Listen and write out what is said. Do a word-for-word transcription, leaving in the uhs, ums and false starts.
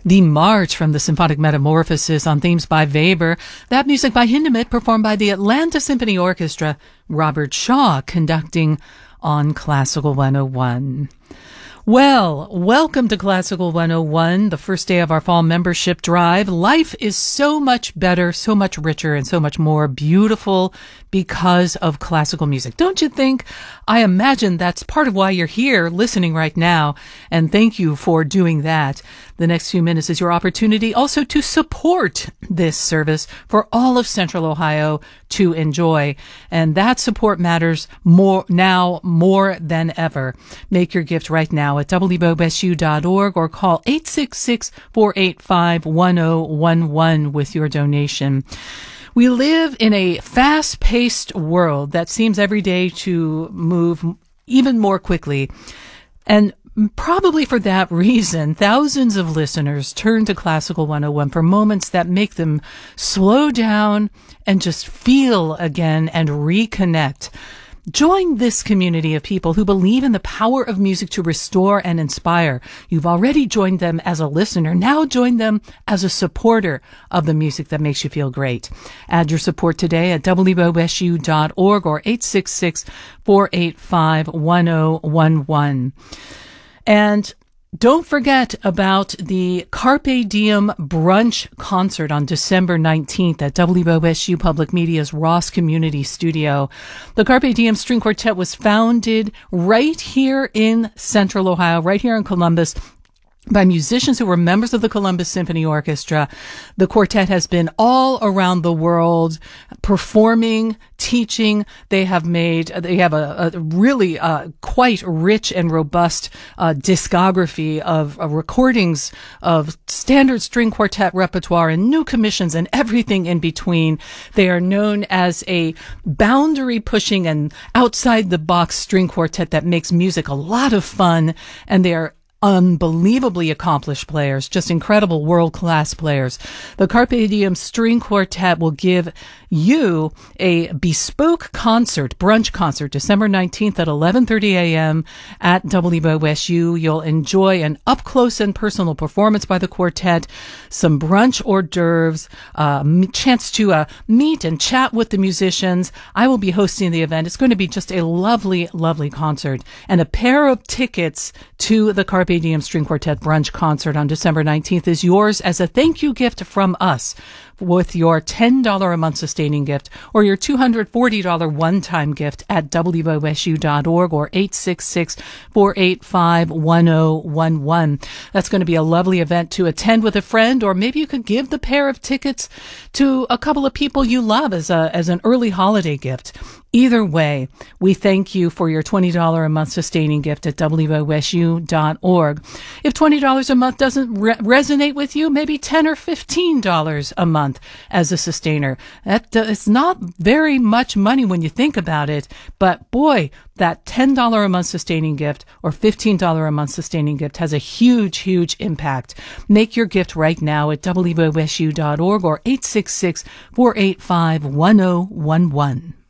The March from the Symphonic Metamorphosis on themes by Weber. That music by Hindemith, performed by the Atlanta Symphony Orchestra. Robert Shaw conducting on Classical one oh one. Well, welcome to Classical one oh one, the first day of our fall membership drive. Life is so much better, so much richer, and so much more beautiful because of classical music. Don't you think? I imagine that's part of why you're here listening right now, and thank you for doing that. The next few minutes is your opportunity also to support this service for all of Central Ohio to enjoy, and that support matters more now more than ever. Make your gift right now at w b o s u dot org or call eight six six, four eight five, one oh one one with your donation. We live in a fast-paced world that seems every day to move even more quickly, and probably for that reason, thousands of listeners turn to Classical one oh one for moments that make them slow down and just feel again and reconnect. Join this community of people who believe in the power of music to restore and inspire. You've already joined them as a listener. Now join them as a supporter of the music that makes you feel great. Add your support today at w b o s u dot org or eight six six, four eight five, one oh one one. And don't forget about the Carpe Diem Brunch Concert on December nineteenth at W B O S U Public Media's Ross Community Studio. The Carpe Diem String Quartet was founded right here in Central Ohio, right here in Columbus, by musicians who were members of the Columbus Symphony Orchestra. The quartet has been all around the world performing, teaching. They have made, they have a, a really uh, quite rich and robust uh, discography of uh, recordings of standard string quartet repertoire and new commissions and everything in between. They are known as a boundary-pushing and outside-the-box string quartet that makes music a lot of fun, and they are unbelievably accomplished players, just incredible world-class players. The Carpe Diem String Quartet will give you a bespoke concert, brunch concert, December nineteenth at eleven thirty a.m. at W B O S U. You'll enjoy an up-close and personal performance by the quartet, some brunch hors d'oeuvres, uh, chance to uh, meet and chat with the musicians. I will be hosting the event. It's going to be just a lovely, lovely concert. And a pair of tickets to the Carpe Diem String Quartet Brunch Concert on December nineteenth is yours as a thank you gift from us with your ten dollars a month sustaining gift or your two hundred forty dollars one-time gift at w b o s u dot org or eight six six, four eight five, one oh one one. That's going to be a lovely event to attend with a friend, or maybe you could give the pair of tickets to a couple of people you love as a as an early holiday gift. Either way, we thank you for your twenty dollars a month sustaining gift at w b o s u dot org. If twenty dollars a month doesn't re- resonate with you, maybe ten dollars or fifteen dollars a month as a sustainer. That uh, it's not very much money when you think about it, but boy, that ten dollars a month sustaining gift or fifteen dollars a month sustaining gift has a huge, huge impact. Make your gift right now at w b o s u dot org or eight six six, four eight five, one oh one one.